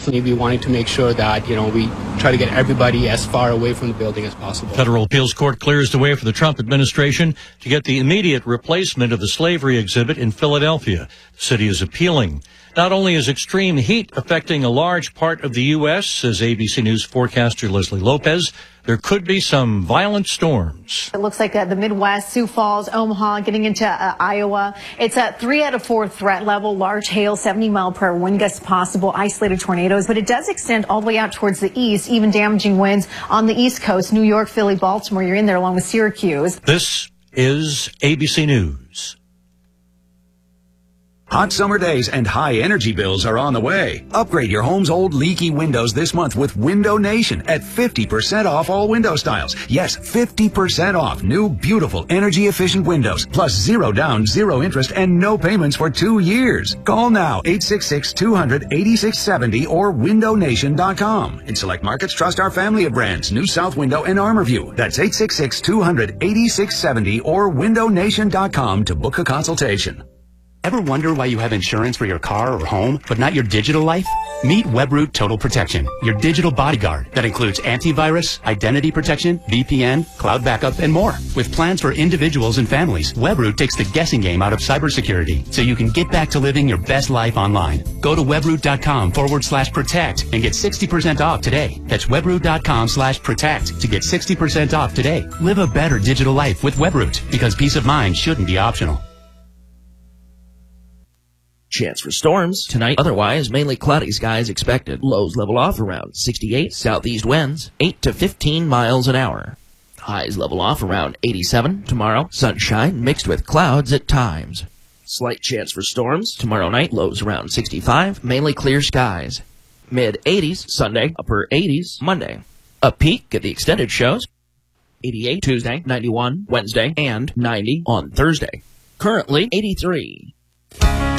definitely be wanting to make sure that, we try to get everybody as far away from the building as possible. Federal appeals court clears the way for the Trump administration to get the immediate replacement of the slavery exhibit in Philadelphia. The city is appealing. Not only is extreme heat affecting a large part of the U.S., says ABC News forecaster Leslie Lopez, there could be some violent storms. It looks like the Midwest, Sioux Falls, Omaha, getting into Iowa. It's a 3 out of 4 threat level, large hail, 70-mile-per-hour wind gusts possible, isolated tornadoes, but it does extend all the way out towards the east, even damaging winds on the East Coast, New York, Philly, Baltimore. You're in there along with Syracuse. This is ABC News. Hot summer days and high energy bills are on the way. Upgrade your home's old leaky windows this month with Window Nation at 50% off all window styles. Yes, 50% off new, beautiful, energy-efficient windows. Plus 0 down, 0 interest, and no payments for 2 years. Call now, 866-200-8670 or windownation.com. In select markets, trust our family of brands, New South Window and ArmorView. That's 866-200-8670 or windownation.com to book a consultation. Ever wonder why you have insurance for your car or home, but not your digital life? Meet Webroot Total Protection, your digital bodyguard that includes antivirus, identity protection, VPN, cloud backup, and more. With plans for individuals and families, Webroot takes the guessing game out of cybersecurity so you can get back to living your best life online. Go to webroot.com/protect and get 60% off today. That's webroot.com/protect to get 60% off today. Live a better digital life with Webroot because peace of mind shouldn't be optional. Chance for storms tonight. Otherwise, mainly cloudy skies expected. Lows level off around 68. Southeast winds 8 to 15 miles an hour. Highs level off around 87 tomorrow. Sunshine mixed with clouds at times. Slight chance for storms tomorrow night. Lows around 65. Mainly clear skies. Mid 80s Sunday. Upper 80s Monday. A peak at the extended shows. 88 Tuesday. 91 Wednesday. And 90 on Thursday. Currently 83.